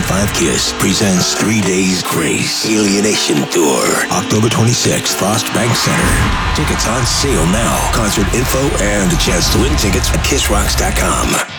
5 Kiss presents 3 Days Grace Alienation Tour. October 26th, Frost Bank Center. Tickets on sale now. Concert info and a chance to win tickets at KissRocks.com.